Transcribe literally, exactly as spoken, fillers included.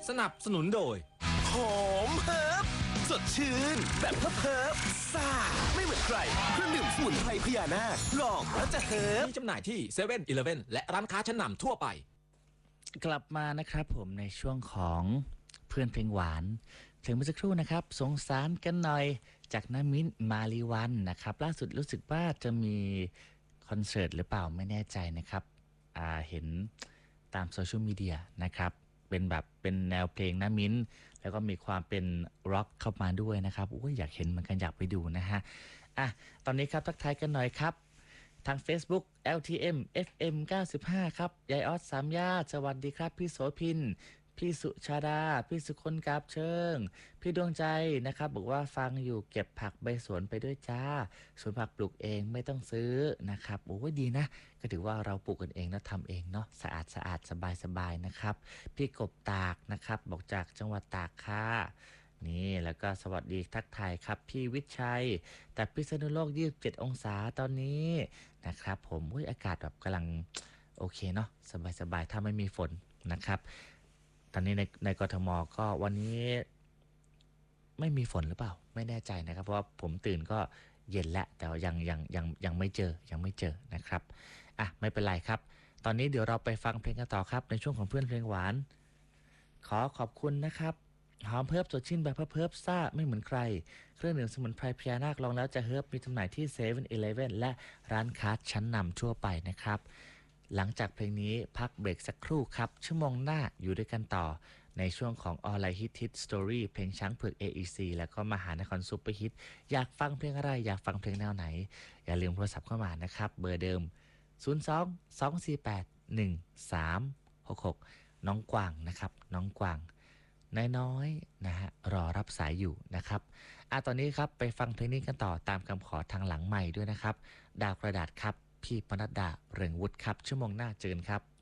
สนับสนุนโดยหอมเฮิร์บสดชื่นแบบเฮิร์บเฮิร์บซ่าไม่เหมือนใครเครื่องดื่มสมุนไพรพญานาคลองแล้วจะเฮิร์บมีจำหน่ายที่เซเว่นอีเลฟเว่นและร้านค้าชั้นนำทั่วไปกลับมานะครับผมในช่วงของเพื่อนเพลงหวานถึงเมื่อสักครู่นะครับสงสารกันหน่อยจากน้ำมิ้นมาลีวันนะครับล่าสุดรู้สึกว่าจะมีคอนเสิร์ตหรือเปล่าไม่แน่ใจนะครับอ่าเห็นตามโซเชียลมีเดียนะครับเป็นแบบเป็นแนวเพลงน้ำมิ้นแล้วก็มีความเป็นร็อกเข้ามาด้วยนะครับโอ้ยอยากเห็นเหมือนกันอยากไปดูนะฮะอ่ะตอนนี้ครับทักทายกันหน่อยครับทาง Facebook แอล ที เอ็ม เอฟ เอ็ม เก้าสิบห้าครับยายออสสามญาติสวัสดีครับพี่โสพินพี่สุชาดาพี่สุคนกาบเชิงพี่ดวงใจนะครับบอกว่าฟังอยู่เก็บผักใบสวนไปด้วยจ้าสวนผักปลูกเองไม่ต้องซื้อนะครับโอ้ยดีนะก็ถือว่าเราปลูกกันเองแล้วทำเองเนาะสะอาดสะอาดสบายสบายนะครับพี่กบตากนะครับบอกจากจังหวัดตากค่ะนี่แล้วก็สวัสดีทักทายครับพี่วิชัยแต่พิษณุโลกยี่สิบเจ็ดองศาตอนนี้นะครับผมอุ้ยอากาศแบบกำลังโอเคเนาะสบายสบายถ้าไม่มีฝนนะครับตอนนี้ในในกทมก็วันนี้ไม่มีฝนหรือเปล่าไม่แน่ใจนะครับเพราะว่าผมตื่นก็เย็นแล้วแต่ยังยังยังยังไม่เจอยังไม่เจอนะครับอ่ะไม่เป็นไรครับตอนนี้เดี๋ยวเราไปฟังเพลงกันต่อครับในช่วงของเพื่อนเพลงหวานขอขอบคุณนะครับหอมเพิบสดชื่นแบบเพิบเพิบซ่าไม่เหมือนใครเครื่องดื่มสมุนไพรพญานาคลองแล้วจะเฮิบมีจำหน่ายที่เซเว่นอีเลฟเว่นและร้านค้าชั้นนำทั่วไปนะครับหลังจากเพลงนี้พักเบรกสักครู่ครับชั่วโมงหน้าอยู่ด้วยกันต่อในช่วงของออนไลน์ฮิตฮิตสตอรี่เพลงช้างเผือก เอ อี ซี แล้วก็มหานครซุปเปอร์ฮิตอยากฟังเพลงอะไรอยากฟังเพลงแนวไหนอย่าลืมโทรศัพท์เข้ามานะครับเบอร์เดิมศูนย์ สอง สอง สี่ แปด หนึ่ง สาม หก หกน้องกวางนะครับน้องกวางน้อยๆนะฮะรอรับสายอยู่นะครับอ่ะตอนนี้ครับไปฟังเพลงนี้กันต่อตามคำขอทางหลังใหม่ด้วยนะครับดาวกระดาษครับพี่ปนัดดาเริงวุฒิครับชั่วโมงหน้าเจอกันครับ